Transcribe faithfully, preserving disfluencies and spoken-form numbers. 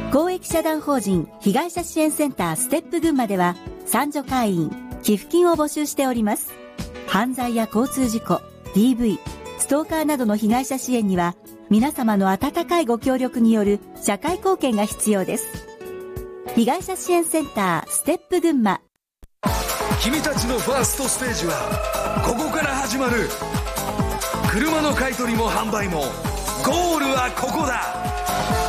公益社団法人被害者支援センターステップ群馬では賛助会員寄付金を募集しております。犯罪や交通事故、 ディーブイ、 ストーカーなどの被害者支援には皆様の温かいご協力による社会貢献が必要です。被害者支援センターステップ群馬。 君たちのファーストステージはここから始まる。車の買い取りも販売もゴールはここだ。